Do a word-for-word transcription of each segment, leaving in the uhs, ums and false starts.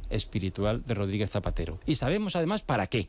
espiritual de Rodríguez Zapatero. Y sabemos además para qué.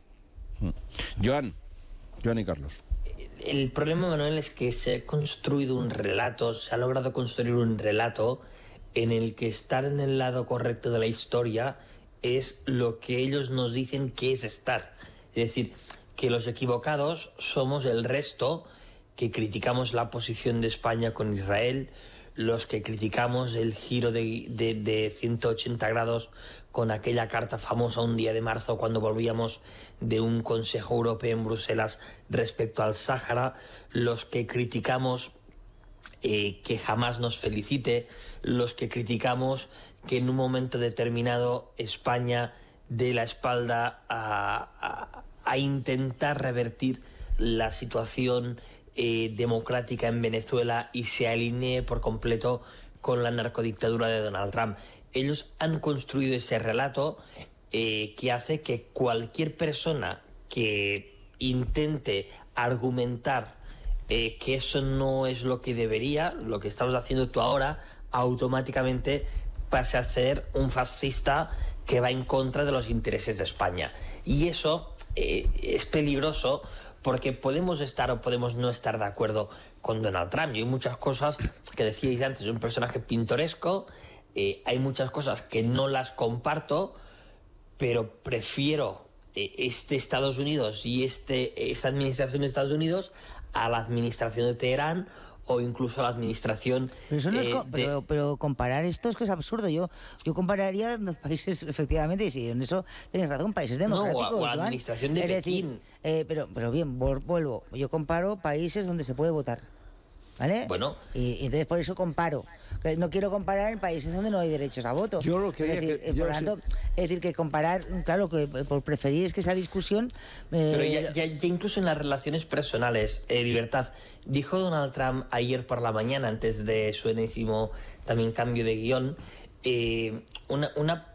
Joan, Joan y Carlos. El problema, Manuel, es que se ha construido un relato, se ha logrado construir un relato en el que estar en el lado correcto de la historia es lo que ellos nos dicen que es estar. Es decir, que los equivocados somos el resto que criticamos la posición de España con Israel, los que criticamos el giro de, de, de ciento ochenta grados con aquella carta famosa un día de marzo cuando volvíamos de un Consejo Europeo en Bruselas respecto al Sáhara, los que criticamos eh, que jamás nos felicite, los que criticamos que en un momento determinado España dé la espalda a, a, a intentar revertir la situación eh, democrática en Venezuela y se alinee por completo con la narcodictadura de Donald Trump. Ellos han construido ese relato eh, que hace que cualquier persona que intente argumentar eh, que eso no es lo que debería, lo que estamos haciendo tú ahora, automáticamente pase a ser un fascista que va en contra de los intereses de España. Y eso eh, es peligroso porque podemos estar o podemos no estar de acuerdo con Donald Trump. Y hay muchas cosas que decíais antes, es un personaje pintoresco, eh, hay muchas cosas que no las comparto, pero prefiero eh, este Estados Unidos y este, esta administración de Estados Unidos a la administración de Teherán o incluso a la administración pero, eso no es eh, co- de... pero, pero comparar esto es que es absurdo. Yo yo compararía los países, efectivamente, y sí, en eso tienes razón, países democráticos. No, o a, o a la Joan. administración de Es Pekín. decir, eh, pero, pero bien, vol- vuelvo. Yo comparo países donde se puede votar. ¿Vale? Bueno. Y, y entonces por eso comparo. Que no quiero comparar en países donde no hay derechos a voto. Yo lo es quería decir, que- eh, yo por lo sí- tanto, es decir, que comparar, claro, que eh, por preferir es que esa discusión... eh, Pero ya, ya- ya incluso en las relaciones personales, eh, Libertad, dijo Donald Trump ayer por la mañana, antes de su enésimo también cambio de guión, eh, una, una,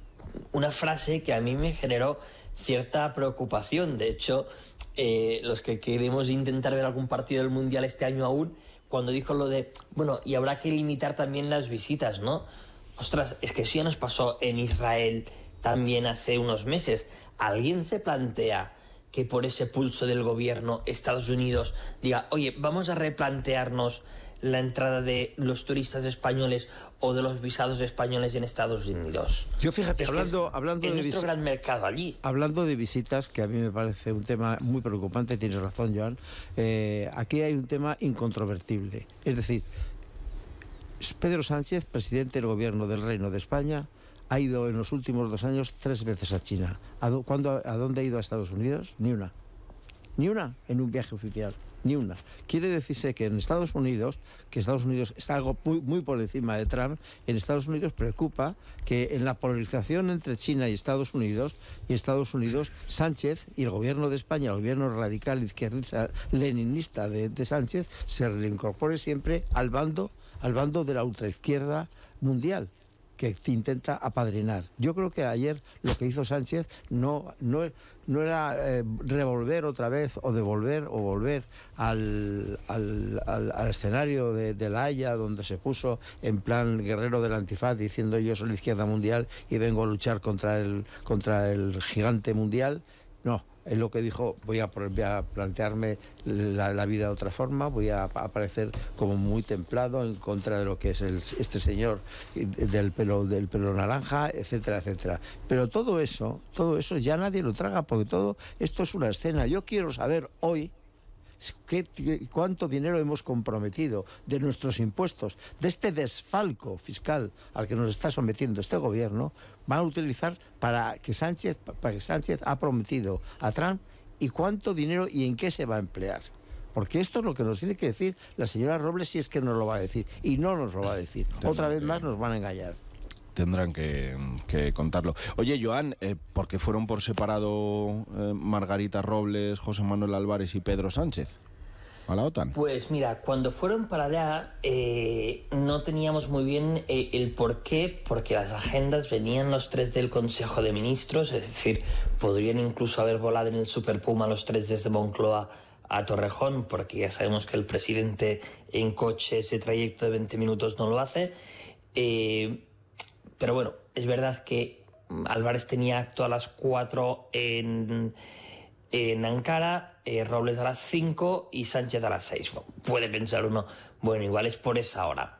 una frase que a mí me generó cierta preocupación. De hecho, eh, los que queremos intentar ver algún partido del Mundial este año aún, cuando dijo lo de, bueno, y habrá que limitar también las visitas, ¿no? Ostras, es que eso ya nos pasó en Israel también hace unos meses. ¿Alguien se plantea que por ese pulso del gobierno Estados Unidos diga, oye, vamos a replantearnos la entrada de los turistas españoles o de los visados españoles en Estados Unidos? Yo fíjate, Es que hablando, es- hablando es de nuestro visi- gran mercado allí. Hablando de visitas, que a mí me parece un tema muy preocupante, tienes razón, Joan, eh, aquí hay un tema incontrovertible. Es decir, Pedro Sánchez, presidente del gobierno del Reino de España, ha ido en los últimos dos años tres veces a China. ¿A, do- ¿cuándo, ¿A dónde ha ido a Estados Unidos? Ni una. Ni una en un viaje oficial. Ni una. Quiere decirse que en Estados Unidos, que Estados Unidos está algo muy, muy por encima de Trump, en Estados Unidos preocupa que en la polarización entre China y Estados Unidos, y Estados Unidos, Sánchez y el gobierno de España, el gobierno radical izquierdista leninista de, de Sánchez, se reincorpore siempre al bando, al bando de la ultraizquierda mundial, que intenta apadrinar. Yo creo que ayer lo que hizo Sánchez no, no, no era eh, revolver otra vez o devolver o volver al, al, al, al escenario de, de La Haya, donde se puso en plan guerrero del Antifaz diciendo yo soy la izquierda mundial y vengo a luchar contra el, contra el gigante mundial. No, es lo que dijo, voy a, voy a plantearme la, la vida de otra forma, voy a aparecer como muy templado en contra de lo que es el, este señor del pelo, del pelo naranja, etcétera, etcétera. Pero todo eso, todo eso ya nadie lo traga, porque todo esto es una escena. Yo quiero saber hoy ¿Qué, cuánto dinero hemos comprometido de nuestros impuestos, de este desfalco fiscal al que nos está sometiendo este gobierno, van a utilizar para que Sánchez, para que Sánchez ha prometido a Trump, y cuánto dinero y en qué se va a emplear? Porque esto es lo que nos tiene que decir la señora Robles, si es que nos lo va a decir, y no nos lo va a decir. Otra vez más nos van a engañar. Tendrán que, que contarlo. Oye, Joan, eh, ¿por qué fueron por separado eh, Margarita Robles, José Manuel Álvarez y Pedro Sánchez a la OTAN? Pues mira, cuando fueron para allá eh, no teníamos muy bien eh, el por qué, porque las agendas venían los tres del Consejo de Ministros, es decir, podrían incluso haber volado en el Super Puma los tres desde Moncloa a Torrejón, porque ya sabemos que el presidente en coche ese trayecto de veinte minutos no lo hace. Eh, pero bueno, es verdad que Álvarez tenía acto a las cuatro en, en Ankara, eh, Robles a las cinco y Sánchez a las seis. Puede pensar uno, bueno, igual es por esa hora.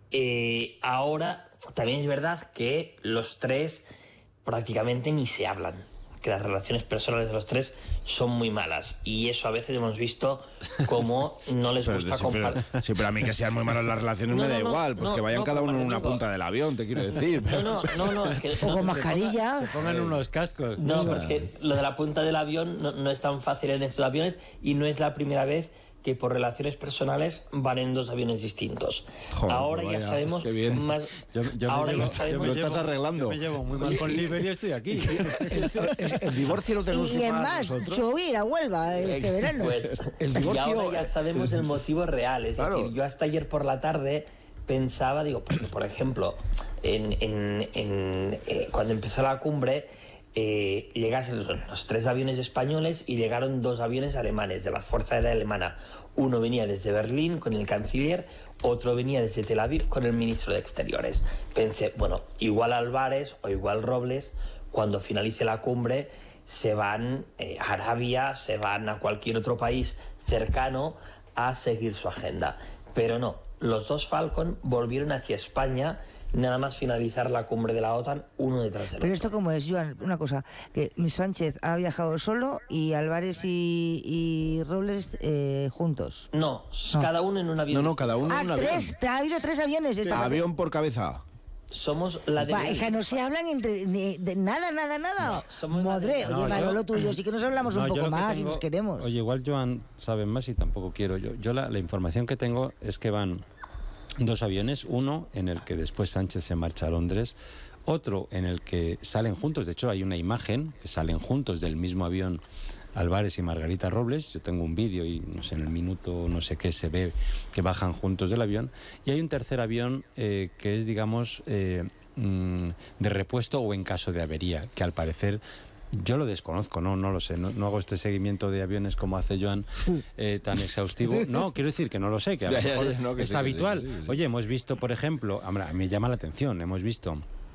Eh, ahora, también es verdad que los tres prácticamente ni se hablan, que las relaciones personales de los tres son muy malas, y eso a veces hemos visto como no les gusta sí, compartir. Pero, sí, pero a mí que sean muy malas las relaciones No, me no, da no, igual, pues no, que vayan no, cada uno en una digo. punta del avión, te quiero decir. No, no, no, no, es que O no, con mascarilla. Se pongan unos cascos. no, porque lo de la punta del avión no, no es tan fácil en estos aviones, y no es la primera vez que por relaciones personales van en dos aviones distintos. Joder, ahora vaya, ya sabemos qué bien. más. Yo, yo ahora me llevo, ya sabemos. Lo estás arreglando. Yo me llevo muy mal con Liber y estoy aquí. El, el divorcio lo tenemos Y que en pagar más, nosotros. yo voy a ir a Huelva este verano. Pues, El divorcio- y ahora ya sabemos el motivo real. Es Claro. decir, yo hasta ayer por la tarde pensaba, digo, porque por ejemplo, en, en, en, eh, cuando empezó la cumbre, eh, llegaron los tres aviones españoles y llegaron dos aviones alemanes de la Fuerza Aérea Alemana. Uno venía desde Berlín con el canciller, otro venía desde Tel Aviv con el ministro de Exteriores. Pensé, bueno, igual Álvarez o igual Robles, cuando finalice la cumbre, se van eh, a Arabia, se van a cualquier otro país cercano a seguir su agenda. Pero no, los dos Falcon volvieron hacia España nada más finalizar la cumbre de la OTAN, uno detrás del Pero otro. esto como es, Joan, una cosa, que Sánchez ha viajado solo y Álvarez y, y Robles eh, juntos. No, No. cada uno en un avión. No, no, cada uno Ah, en un avión. tres, ha habido tres aviones. Esta Avión por cabeza. Somos la de... Va, hija, no se hablan entre, ni- de nada, nada, nada. No, somos Madre, la- oye, No, yo- Manolo, tú y yo sí que nos hablamos No, un yo poco lo que más y tengo- nos queremos. Oye, igual Joan sabe más y tampoco quiero. Yo, yo la, la información que tengo es que van dos aviones, uno en el que después Sánchez se marcha a Londres, otro en el que salen juntos, de hecho hay una imagen que salen juntos del mismo avión Álvarez y Margarita Robles. Yo tengo un vídeo y no sé, en el minuto no sé qué se ve que bajan juntos del avión, y hay un tercer avión eh, que es, digamos, eh, mm, de repuesto o en caso de avería, que al parecer yo lo desconozco, no, no lo sé, no, no hago este seguimiento de aviones como hace Joan eh, tan exhaustivo. No, quiero decir que no lo sé, que a lo Ya, ya, mejor ya, no, que es sí, que sí, habitual. que sí, que sí. Oye, hemos visto, por ejemplo, a mí me llama la atención, hemos visto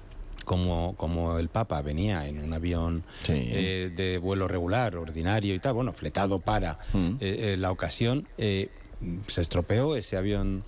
como, como el Papa venía en un avión Sí. eh, de vuelo regular, ordinario y tal, bueno, fletado para Mm. eh, eh, la ocasión, eh, se estropeó ese avión.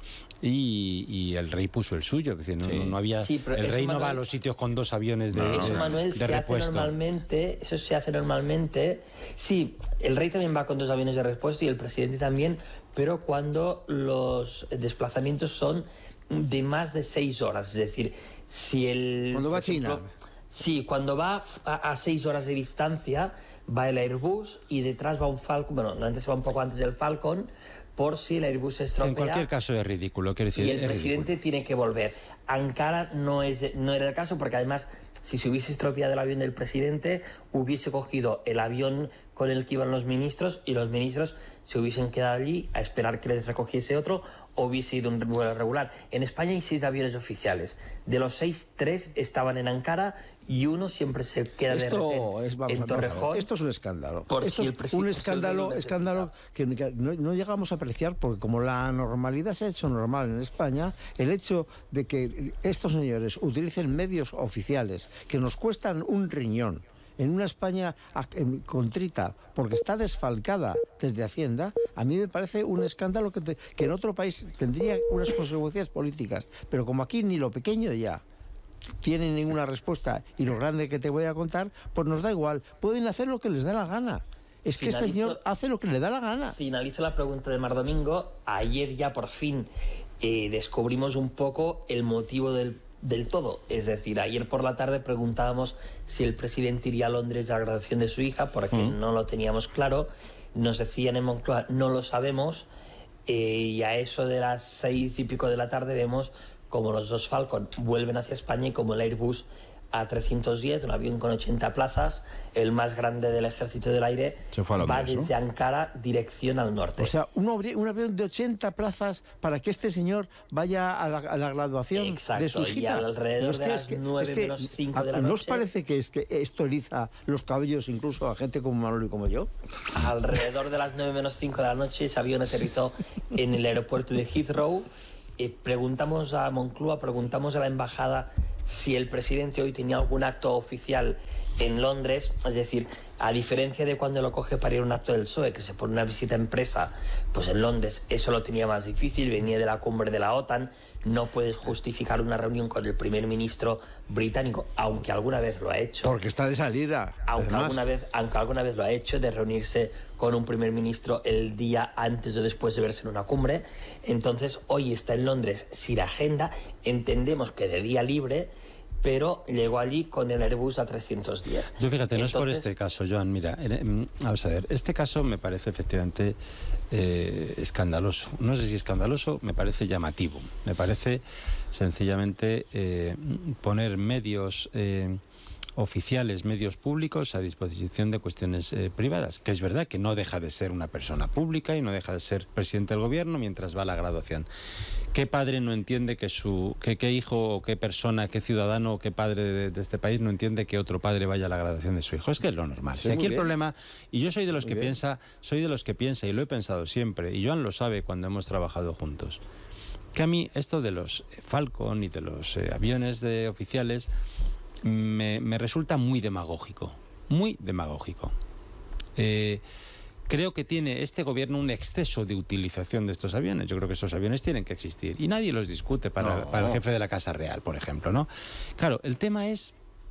Y, y el rey puso el suyo, es decir, no, Sí. no, no había. Sí, pero el eso, rey no va a Manuel, los sitios con dos aviones de, Eso, de- Manuel, de se hace repuesto. normalmente, eso se hace normalmente. Sí, el rey también va con dos aviones de repuesto y el presidente también, pero cuando los desplazamientos son de más de seis horas, es decir, si el... Cuando va a por ejemplo, China. Sí, cuando va a, a seis horas de distancia, va el Airbus y detrás va un Falcon, bueno, antes se va un poco antes del Falcon, por si el Airbus se Sí, estropea. en cualquier caso es ridículo, quiero decir. Y el es presidente ridículo. tiene que volver. Ankara no, es, no era el caso, porque además, si se hubiese estropeado el avión del presidente, hubiese cogido el avión con el que iban los ministros y los ministros se hubiesen quedado allí a esperar que les recogiese otro o hubiese ido un vuelo regular. En España hay seis aviones oficiales. De los seis, tres estaban en Ankara y uno siempre se queda de Esto retén es, vamos, en vamos a ver, Torrejón. esto es un escándalo. por Esto si es el presidente- un si el escándalo, rey escándalo que, que no, no llegamos a apreciar, porque como la normalidad se ha hecho normal en España, el hecho de que estos señores utilicen medios oficiales que nos cuestan un riñón en una España a- em, contrita porque está desfalcada desde Hacienda, a mí me parece un escándalo que, te- que en otro país tendría unas consecuencias políticas, pero como aquí ni lo pequeño ya tienen ninguna respuesta y lo grande que te voy a contar, pues nos da igual, pueden hacer lo que les da la gana. Es que este Finalizo- señor hace lo que le da la gana. Finalizo la pregunta de Mar Domingo. Ayer ya por fin eh, descubrimos un poco el motivo del, del todo. Es decir, ayer por la tarde preguntábamos si el presidente iría a Londres a la graduación de su hija, porque no lo teníamos claro. Nos decían en Moncloa, no lo sabemos. Eh, y a eso de las seis y pico de la tarde vemos como los dos Falcon vuelven hacia España y como el Airbus A trescientos diez, un avión con ochenta plazas, el más grande del Ejército del Aire, Se fue a va Londres, ¿no? desde Ankara dirección al norte. O sea, un, obri- un avión de ochenta plazas para que este señor vaya a la, a la graduación Exacto, de su y hijita. alrededor Pero es de que- las es que- nueve es que, menos cinco de la ¿no os noche? parece que, es que esto eriza los cabellos incluso a gente como Manolo y como yo? Alrededor de las nueve menos cinco de la noche, ese avión aterrizó en el aeropuerto de Heathrow. Eh, preguntamos a Moncloa, preguntamos a la embajada si el presidente hoy tenía algún acto oficial en Londres, es decir, a diferencia de cuando lo coge para ir a un acto del P S O E, que se pone una visita a empresa, pues en Londres eso lo tenía más difícil, venía de la cumbre de la OTAN, no puedes justificar una reunión con el primer ministro británico, aunque alguna vez lo ha hecho. Porque está de salida. Aunque además. alguna vez, aunque alguna vez lo ha hecho, de reunirse con un primer ministro el día antes o después de verse en una cumbre. Entonces, hoy está en Londres sin agenda, entendemos que de día libre, pero llegó allí con el Airbus A trescientos diez. Yo fíjate, no Entonces, es por este caso, Joan, mira, eh, vamos a ver, este caso me parece efectivamente eh, escandaloso. No sé si escandaloso, me parece llamativo. Me parece sencillamente eh, poner medios eh, oficiales, medios públicos a disposición de cuestiones eh, privadas, que es verdad que no deja de ser una persona pública y no deja de ser presidente del gobierno mientras va a la graduación. ¿Qué padre no entiende que su, que, qué hijo o qué persona, qué ciudadano o qué padre de, de este país no entiende que otro padre vaya a la graduación de su hijo? Es que es lo normal. Sí, Si aquí el bien. problema, y yo soy de los Muy que bien. piensa, soy de los que piensa y lo he pensado siempre, y Joan lo sabe cuando hemos trabajado juntos, que a mí esto de los Falcon y de los eh, aviones de oficiales me, me resulta muy demagógico, muy demagógico. Eh, Creo que tiene este gobierno un exceso de utilización de estos aviones. Yo creo que estos aviones tienen que existir. Y nadie los discute para, No. para el jefe de la Casa Real, por ejemplo, ¿no? Claro, el tema es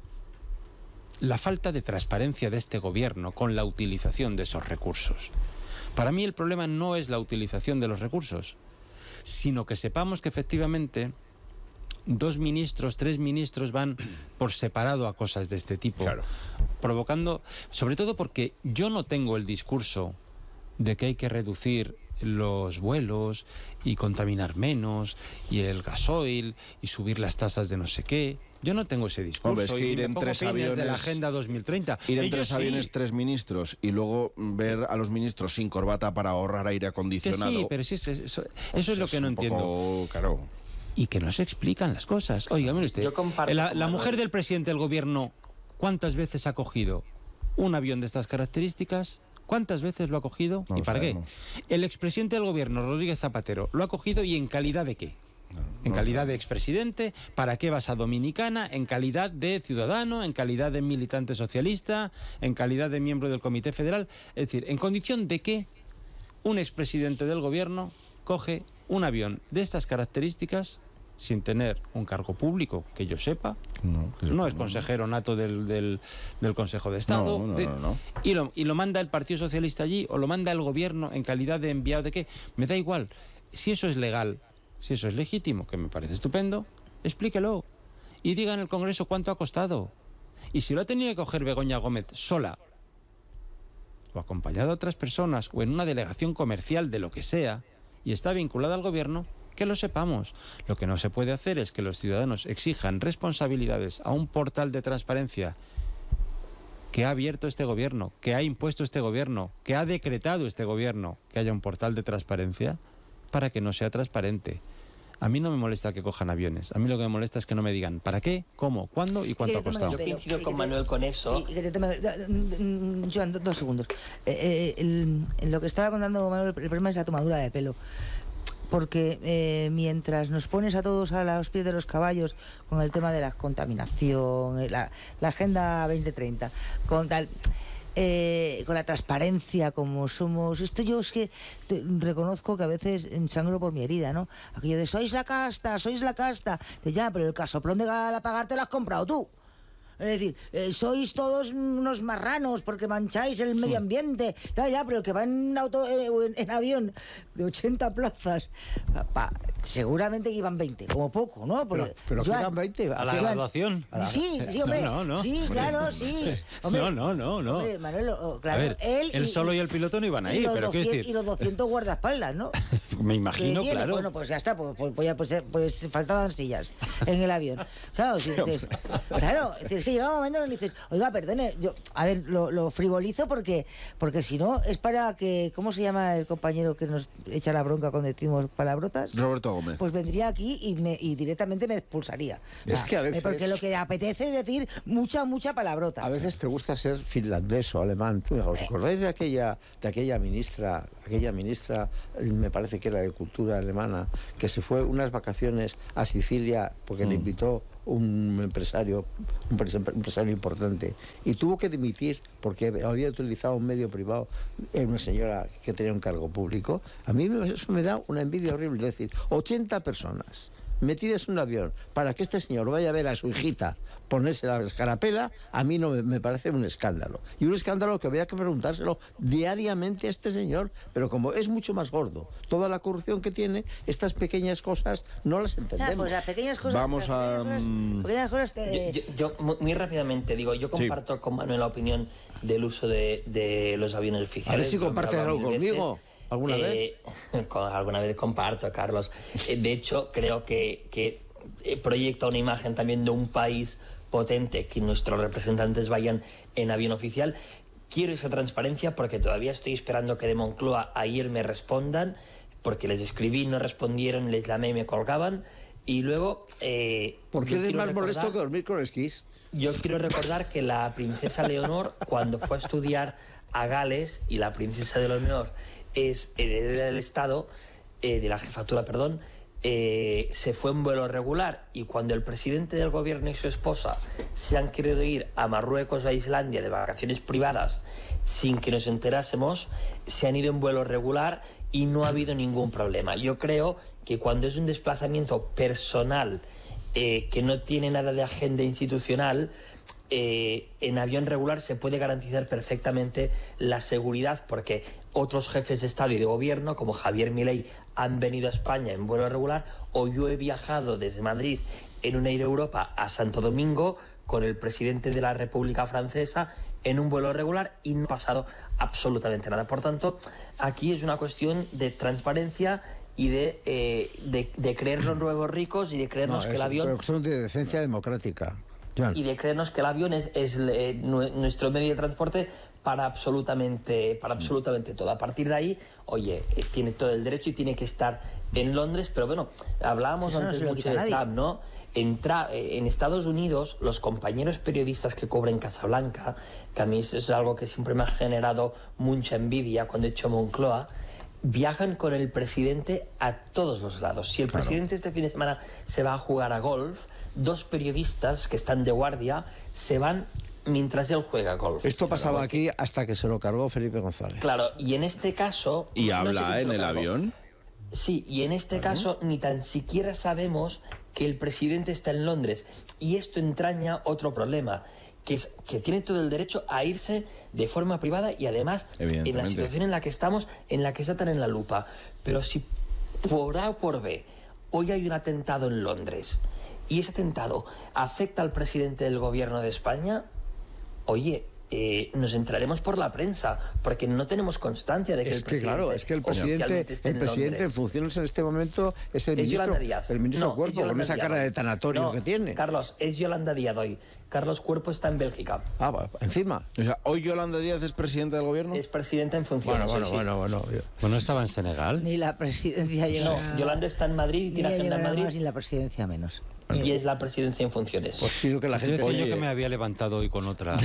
la falta de transparencia de este gobierno con la utilización de esos recursos. Para mí el problema no es la utilización de los recursos, sino que sepamos que efectivamente dos ministros, tres ministros van por separado a cosas de este tipo, Claro. provocando, sobre todo porque yo no tengo el discurso de que hay que reducir los vuelos y contaminar menos y el gasoil y subir las tasas de no sé qué. Yo no tengo ese discurso. Hombre, es que y ir me en pongo tres pines de la aviones- Agenda dos mil treinta. Ir en Ellos tres sí. aviones, tres ministros, y luego ver a los ministros sin corbata para ahorrar aire Que acondicionado. sí, pero sí, eso, eso pues es lo que no un entiendo. poco, claro. Y que no se explican las cosas. Oiga, mire usted, Yo comparto la, con la Manuel. mujer del presidente del gobierno, ¿cuántas veces ha cogido un avión de estas características? ¿Cuántas veces lo ha cogido? No ¿Y lo para sabemos. qué? El expresidente del gobierno, Rodríguez Zapatero, ¿lo ha cogido y en calidad de qué? En calidad de expresidente, ¿para qué vas a Dominicana? En calidad de ciudadano, en calidad de militante socialista, en calidad de miembro del Comité Federal. Es decir, ¿en condición de qué un expresidente del gobierno coge un avión de estas características sin tener un cargo público, que yo sepa? No, que No sepa, es consejero nato del, del, del Consejo de Estado. No, no, de- no, no. Y, lo, y lo manda el Partido Socialista allí, o lo manda el gobierno en calidad de enviado de qué. Me da igual. Si eso es legal, si eso es legítimo, que me parece estupendo, explíquelo. Y diga en el Congreso cuánto ha costado. Y si lo ha tenido que coger Begoña Gómez sola, o acompañada de otras personas, o en una delegación comercial de lo que sea, y está vinculada al gobierno, que lo sepamos. Lo que no se puede hacer es que los ciudadanos exijan responsabilidades a un portal de transparencia que ha abierto este gobierno, que ha impuesto este gobierno, que ha decretado este gobierno que haya un portal de transparencia, para que no sea transparente. A mí no me molesta que cojan aviones. A mí lo que me molesta es que no me digan para qué, cómo, cuándo y cuánto ha Que te costado. Yo Pero, coincido que con te- Manuel con eso. Sí, que te tome- da- mm, Joan, do- dos segundos. Eh, eh, el- en lo que estaba contando Manuel, el problema es la tomadura de pelo. Porque eh, mientras nos pones a todos a los pies de los caballos con el tema de la contaminación, eh, la, la Agenda veinte treinta, con tal... eh, con la transparencia como somos, esto yo es que te- reconozco que a veces ensangro por mi herida, ¿no? Aquello de sois la casta, sois la casta, de ya, pero el casoplón de Galapagar te lo has comprado tú. Es decir, eh, sois todos unos marranos porque mancháis el medio ambiente. Ya, ya, pero el que va en, auto, eh, o en, en avión de ochenta plazas, pa- pa- seguramente que iban veinte, como poco, ¿no? Porque, Pero- pero que Joan, iban veinte, ¿A la Joan, graduación? Sí, sí, hombre. No, no, no. Sí, claro, sí. Hombre, No, no, no, no. Hombre, Manuel, oh, claro, A ver, él, él solo y el piloto no iban ahí, los pero quiero doscientos decir- Y los doscientos guardaespaldas, ¿no? Me Que imagino, tiene, claro. Bueno, pues ya está, pues, pues, pues ya, pues, pues faltaban sillas en el avión. Claro, si dices, claro, es que llega un momento en el que dices, oiga, perdone, yo, a ver, lo, lo frivolizo porque, porque si no es para que, ¿cómo se llama el compañero que nos echa la bronca cuando decimos palabrotas? Roberto Gómez. Pues vendría aquí y, me, y directamente me expulsaría. Es que a veces- Porque lo que apetece es decir mucha, mucha palabrota. A veces te gusta ser finlandés o alemán. Tú, ¿os acordáis de aquella, de aquella ministra, aquella ministra, eh, me parece que era de cultura alemana, que se fue unas vacaciones a Sicilia porque le invitó un empresario, un empresario importante, y tuvo que dimitir porque había utilizado un medio privado, eh, una señora que tenía un cargo público. A mí eso me da una envidia horrible. Es decir, ochenta personas metidas en un avión para que este señor vaya a ver a su hijita ponerse la escarapela, a mí no me, me parece un escándalo. Y un escándalo que habría que preguntárselo diariamente a este señor, pero como es mucho más gordo toda la corrupción que tiene, estas pequeñas cosas no las entendemos. Ah, pues las pequeñas cosas... Vamos a... Pequeñas cosas, pequeñas cosas que... Yo, yo- yo, muy rápidamente digo, yo comparto sí. con Manuel la opinión del uso de, de los aviones oficiales. A ver si Lo he compartes hablado algo mil veces. conmigo. ¿Alguna Eh, vez? con- alguna vez comparto, Carlos. Eh, De hecho, creo que, que eh, proyecta una imagen también de un país potente, que nuestros representantes vayan en avión oficial. Quiero esa transparencia porque todavía estoy esperando que de Moncloa ayer me respondan, porque les escribí, no respondieron, les llamé y me colgaban. Y luego... Eh, ¿Por qué yo eres quiero más recordar- molesto que dormir con esquís? Yo quiero recordar que la princesa Leonor, cuando fue a estudiar a Gales, y la princesa de Leonor es heredera del Estado, eh, de la jefatura, perdón, eh, se fue en vuelo regular, y cuando el presidente del gobierno y su esposa se han querido ir a Marruecos o a Islandia de vacaciones privadas sin que nos enterásemos, se han ido en vuelo regular y no ha habido ningún problema. Yo creo que cuando es un desplazamiento personal eh, que no tiene nada de agenda institucional, eh, en avión regular se puede garantizar perfectamente la seguridad, porque otros jefes de Estado y de Gobierno, como Javier Milei, han venido a España en vuelo regular, o yo he viajado desde Madrid en un Air Europa a Santo Domingo con el presidente de la República Francesa en un vuelo regular y no ha pasado absolutamente nada. Por tanto, aquí es una cuestión de transparencia y de, eh, de, de creernos nuevos ricos y de creernos No, que es el avión... una cuestión de decencia democrática. Joan. Y de creernos que el avión es, es eh, nu- nuestro medio de transporte para absolutamente, para absolutamente todo. A partir de ahí, oye, eh, tiene todo el derecho y tiene que estar en Londres, pero bueno, hablábamos Eso no antes se lo mucho quita de nadie. Trump, ¿no? En, Tra- eh, en Estados Unidos, los compañeros periodistas que cobran Casablanca, que a mí eso es algo que siempre me ha generado mucha envidia cuando he hecho Moncloa, viajan con el presidente a todos los lados. Si el Claro. presidente este fin de semana se va a jugar a golf, dos periodistas que están de guardia se van mientras él juega a golf. Esto pasaba aquí hasta que se lo cargó Felipe González. Claro, y en este caso... ¿Y no sé habla quién se en lo el cargó. avión? Sí, y en este caso ni tan siquiera sabemos que el presidente está en Londres. Y esto entraña otro problema, que es que tiene todo el derecho a irse de forma privada y además en la Evidentemente. situación en la que estamos, en la que está tan en la lupa. Pero si por A o por B hoy hay un atentado en Londres y ese atentado afecta al presidente del gobierno de España, oye, eh, nos enteraremos por la prensa, porque no tenemos constancia de que Es el que presidente claro, es que el presidente, oficialmente esté el en presidente en Londres. funciones en este momento es el Es ministro, Yolanda Díaz. el ministro No, es Cuerpo, con Yolanda esa Díaz cara hoy. de tanatorio No, que tiene. Carlos, es Yolanda Díaz hoy. Carlos Cuerpo está en Bélgica. Ah, va, encima. O sea, ¿hoy Yolanda Díaz es presidenta del gobierno? Es presidenta en funciones. Bueno, bueno, sí, sí. bueno, bueno. Bueno, estaba en Senegal. Ni la presidencia llega... No, Yolanda está en Madrid y ni tiene ella agenda en llegará Madrid. más, ni la presidencia menos. Y es la presidencia en funciones. Pues pido que la Yo gente... decía yo Oye. que me había levantado hoy con otra.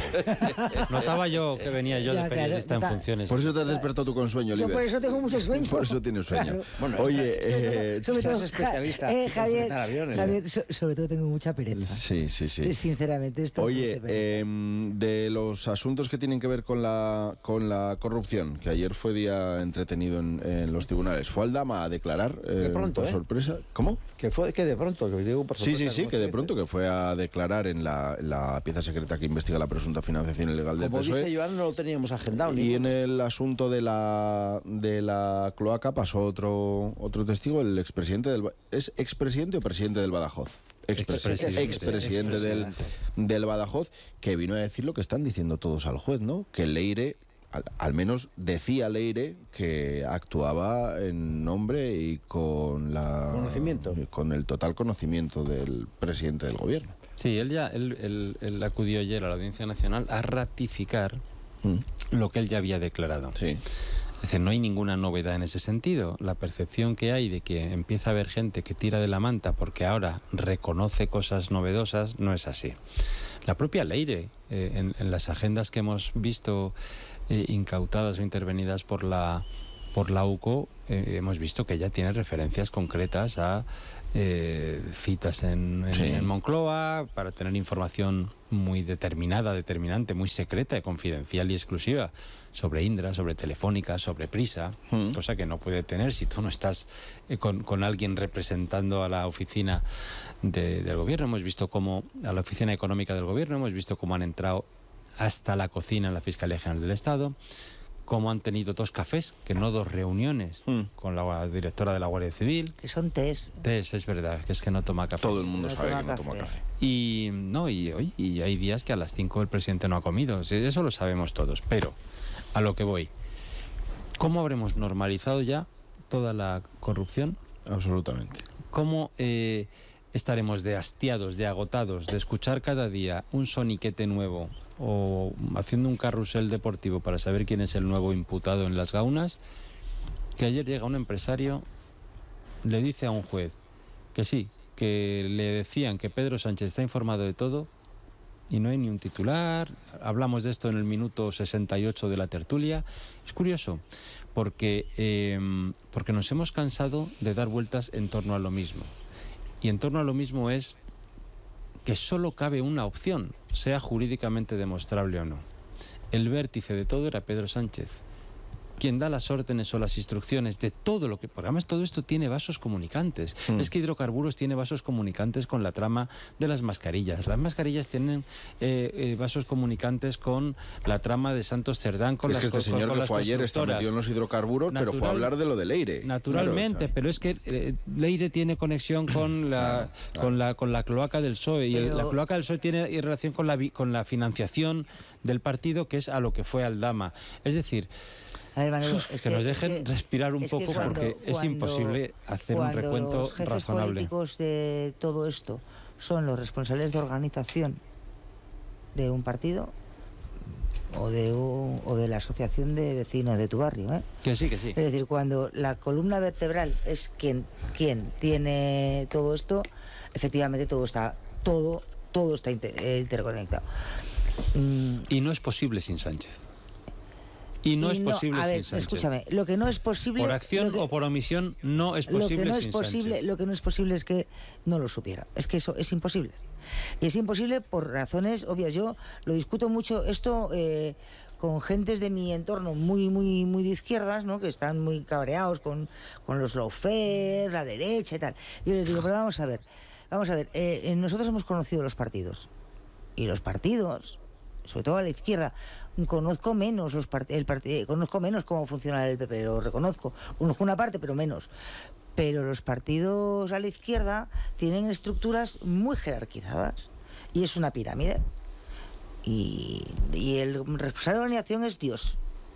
Notaba yo que venía yo Ya, de claro, periodista en está- funciones. Por eso te has despertado tú con sueño, Yo Oliver. por eso tengo mucho sueño. Por eso tienes sueño. Claro. Bueno, Oye, eh, Sobre estás todo, especialista Ja- eh, en Javier, concertar aviones, Javier, so- sobre todo tengo mucha pereza. sí, sí, sí. Sinceramente, esto... Oye, eh, de los asuntos que tienen que ver con la con la corrupción, que ayer fue día entretenido en, en los tribunales, ¿fue Aldama a declarar eh, De pronto, por ¿eh? sorpresa? ¿Cómo? Que fue que de pronto, que digo por Sí, sí, sorpresa, sí, como que se de dice. pronto que fue a declarar en la, en la pieza secreta que investiga la presunta financiación ilegal del Como P S O E. dice Joan, no lo teníamos agendado. Y ni- en el asunto de la de la cloaca pasó otro otro testigo, el expresidente del Ba- ¿es expresidente o presidente del Badajoz? Expresidente. Expresidente del, del Badajoz, que vino a decir lo que están diciendo todos al juez, ¿no? Que Leire, al, al menos decía Leire, que actuaba en nombre y con la Conocimiento. con el total conocimiento del presidente del gobierno. Sí, él ya él, él- él acudió ayer a la Audiencia Nacional a ratificar Mm. lo que él ya había declarado. Sí. Es decir, no hay ninguna novedad en ese sentido. La percepción que hay de que empieza a haber gente que tira de la manta porque ahora reconoce cosas novedosas no es así. La propia Leire, eh, en, en las agendas que hemos visto eh, incautadas o intervenidas por la por la U C O eh, hemos visto que ya tiene referencias concretas a eh, citas en, en, Sí. en Moncloa para tener información muy determinada, determinante, muy secreta, confidencial y exclusiva sobre Indra, sobre Telefónica, sobre Prisa, Mm. cosa que no puede tener si tú no estás eh, con, con alguien representando a la oficina de- del gobierno. Hemos visto cómo, a la oficina económica del gobierno, hemos visto cómo han entrado hasta la cocina en la Fiscalía General del Estado, cómo han tenido dos cafés, que no dos reuniones, Mm. con la directora de la Guardia Civil. Que son test. Tess, es verdad, que es que no toma café. Todo el mundo No sabe toma que no toma café. café. Y no, y, oye, y hay días que a las cinco el presidente no ha comido. Sí, eso lo sabemos todos. Pero, a lo que voy. ¿Cómo habremos normalizado ya toda la corrupción? Absolutamente. ¿Cómo eh, estaremos de hastiados, de agotados, de escuchar cada día un soniquete nuevo o haciendo un carrusel deportivo para saber quién es el nuevo imputado en las gaunas? Que ayer llega un empresario, le dice a un juez que sí, que le decían que Pedro Sánchez está informado de todo y no hay ni un titular. Hablamos de esto en el minuto sesenta y ocho de la tertulia. Es curioso, porque, eh, porque nos hemos cansado de dar vueltas en torno a lo mismo. Y en torno a lo mismo es que solo cabe una opción, sea jurídicamente demostrable o no. El vértice de todo era Pedro Sánchez, quien da las órdenes o las instrucciones de todo lo que... Porque además todo esto tiene vasos comunicantes. Mm. Es que Hidrocarburos tiene vasos comunicantes con la trama de las mascarillas. Las mascarillas tienen eh, eh, vasos comunicantes con la trama de Santos Cerdán, con Es las que este co- con- señor con que las fue ayer está constructoras. metido en los hidrocarburos, pero fue a Natural- hablar de lo del Leire. Naturalmente, Claro, o sea, pero es que eh, Leire tiene conexión con la, con la con la cloaca del P S O E y el- Pero- la cloaca del P S O E tiene relación con la vi- con la financiación del partido, que es a lo que fue Aldama. Es decir, A ver, Manolo, es que nos dejen es que- respirar un es que poco cuando- porque es cuando- imposible hacer un cuando recuento los jefes razonable. políticos de todo esto son los responsables de organización de un partido o de un- o de la asociación de vecinos de tu barrio, ¿eh? Que sí, que sí. Es decir, cuando la columna vertebral es quien, quien tiene todo esto, efectivamente todo está, todo, todo está inter- eh, interconectado. Mm, Y no es posible sin Sánchez. Y no y es posible a ver, sin Sánchez. escúchame, lo que no es posible... Por acción lo que- o por omisión no es lo posible que no es sin posible Sánchez. lo que no es posible es que no lo supiera, es que eso es imposible, y es imposible por razones obvias. Yo lo discuto mucho esto eh, con gentes de mi entorno muy muy muy de izquierdas, ¿no?, que están muy cabreados con, con los lawfare, la derecha y tal. Yo les digo, pero vamos a ver, vamos a ver, eh, eh, nosotros hemos conocido los partidos, y los partidos, sobre todo a la izquierda, conozco menos los part- el part- eh, conozco menos cómo funciona el P P, lo reconozco, conozco una parte pero menos, pero los partidos a la izquierda tienen estructuras muy jerarquizadas y es una pirámide, y, y el responsable de la organización es Dios.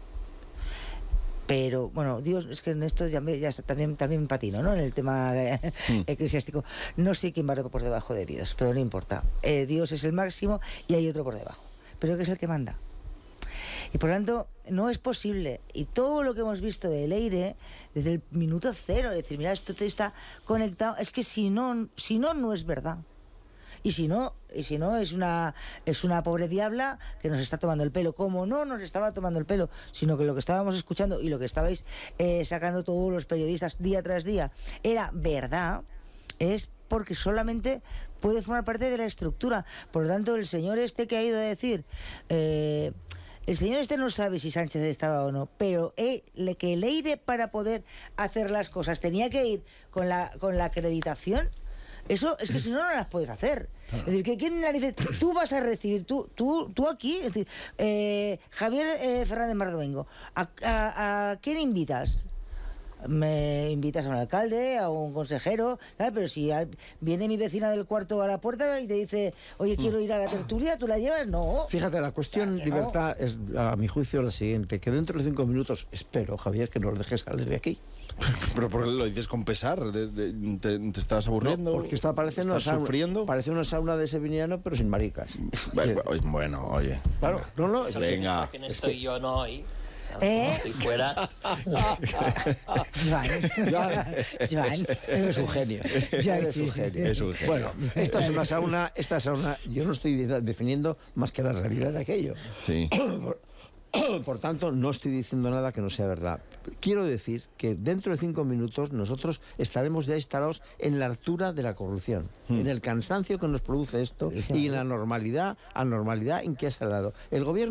Pero, bueno, Dios, es que en esto ya, me- ya está- también, también patino, ¿no?, en el tema eh, eclesiástico. No sé quién va por debajo de Dios, pero no importa. Eh, Dios es el máximo y hay otro por debajo, pero que es el que manda. Y por lo tanto, no es posible. Y todo lo que hemos visto de Leire, desde el minuto cero, es decir, mira, esto te está conectado, es que si no, si no, no es verdad. Y si no, y si no es una es una pobre diabla que nos está tomando el pelo, como no nos estaba tomando el pelo, sino que lo que estábamos escuchando y lo que estabais eh, sacando todos los periodistas día tras día era verdad, es porque solamente puede formar parte de la estructura. Por lo tanto, el señor este que ha ido a decir, eh, el señor este no sabe si Sánchez estaba o no, pero eh, le, que Leire, para poder hacer las cosas, tenía que ir con la, con la acreditación. Eso es que si no, no las puedes hacer. Es decir, que quién narices, tú vas a recibir, tú, tú, tú aquí, es decir, eh, Javier eh, Fernández Mardomingo, ¿a, a, a quién invitas? Me invitas a un alcalde, a un consejero, ¿sabes? Pero si al- viene mi vecina del cuarto a la puerta y te dice, oye, quiero ir a la tertulia, ¿tú la llevas? No. Fíjate, la cuestión Claro que no. libertad es, a mi juicio, la siguiente, que dentro de cinco minutos, espero, Javier, que nos dejes salir de aquí. Pero ¿por qué lo dices con pesar? ¿De- de- te, te estás aburriendo? No, porque está pareciendo una ¿Estás sauna, sufriendo? parece una sauna de sevillano, pero sin maricas. Bueno, bueno, oye. Claro, no, no, Eso Venga. que no estoy yo, no, hoy. ¿Eh? Estoy fuera. Joan, Joan, eres un genio. Ya, Eres sí, un sí. genio. Es un genio. Bueno, esta es una sauna, esta sauna, yo no estoy de- definiendo más que la realidad de aquello. Sí. Por tanto, no estoy diciendo nada que no sea verdad. Quiero decir que dentro de cinco minutos nosotros estaremos ya instalados en la altura de la corrupción, mm. en el cansancio que nos produce esto y en la normalidad, anormalidad en que ha instalado. El gobierno